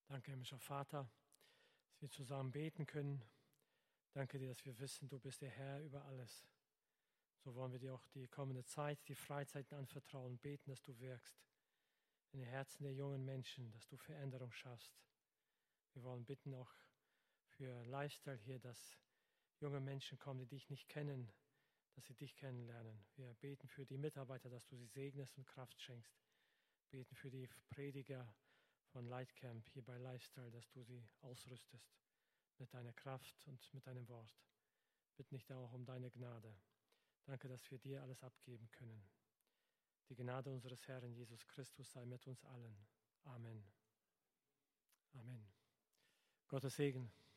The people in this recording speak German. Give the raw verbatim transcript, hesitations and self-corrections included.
Danke, himmlischer Vater, dass wir zusammen beten können. Danke dir, dass wir wissen, du bist der Herr über alles. So wollen wir dir auch die kommende Zeit, die Freizeiten anvertrauen und beten, dass du wirkst in den Herzen der jungen Menschen, dass du Veränderung schaffst. Wir wollen bitten auch für Lifestyle hier, dass junge Menschen kommen, die dich nicht kennen, dass sie dich kennenlernen. Wir beten für die Mitarbeiter, dass du sie segnest und Kraft schenkst. Beten für die Prediger von Lightcamp hier bei Lifestyle, dass du sie ausrüstest mit deiner Kraft und mit deinem Wort. Bitte nicht auch um deine Gnade. Danke, dass wir dir alles abgeben können. Die Gnade unseres Herrn Jesus Christus sei mit uns allen. Amen. Amen. Gottes Segen.